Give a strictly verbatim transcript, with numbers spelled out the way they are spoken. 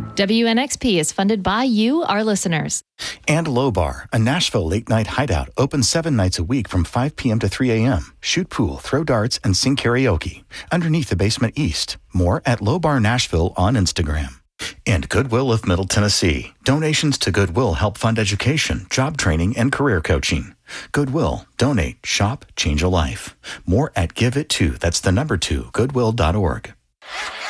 W N X P is funded by you, our listeners. And Low Bar, a Nashville late-night hideout, open seven nights a week from five p.m. to three a.m. Shoot pool, throw darts, and sing karaoke. Underneath the basement east. More at Low Bar Nashville on Instagram. And Goodwill of Middle Tennessee. Donations to Goodwill help fund education, job training, and career coaching. Goodwill. Donate. Shop. Change a life. More at Give It To. That's the number two. Goodwill dot org.